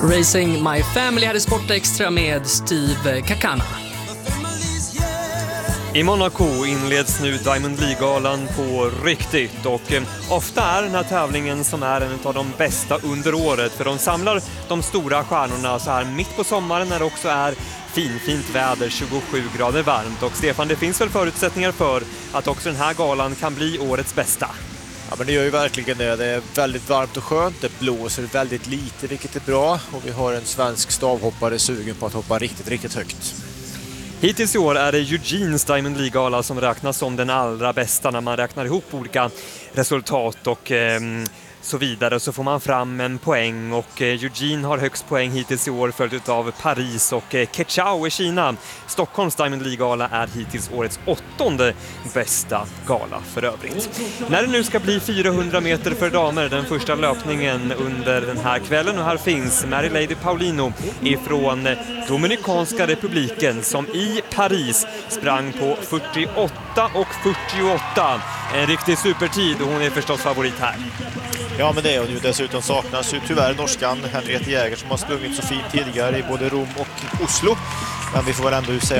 Racing My Family hade Sport Extra med Steve Kakana. I Monaco inleds nu Diamond League-galan på riktigt och ofta är den här tävlingen som är en av de bästa under året, för de samlar de stora stjärnorna så här mitt på sommaren när det också är fint väder, 27 grader varmt. Och Stefan, det finns väl förutsättningar för att också den här galan kan bli årets bästa? Ja, men det gör ju verkligen det. Det är väldigt varmt och skönt, det blåser väldigt lite vilket är bra, och vi har en svensk stavhoppare sugen på att hoppa riktigt högt. Hittills i år är det Eugenes Diamond League-gala som räknas som den allra bästa när man räknar ihop olika resultat och så vidare, så får man fram en poäng, och Eugene har högst poäng hittills i år följt av Paris och Keqiao i Kina. Stockholms Diamond League-gala är hittills årets 8:e bästa gala för övrigt. När det nu ska bli 400 meter för damer, den första löpningen under den här kvällen, och här finns Mary Lady Paulino ifrån Dominikanska republiken som i Paris sprang på 48 och 48. En riktig supertid, och hon är förstås favorit här. Ja, men det är ju dessutom saknas ju tyvärr norskan Henriette Jäger som har sprungit så fint tidigare i både Rom och Oslo. Men vi får väl ändå säga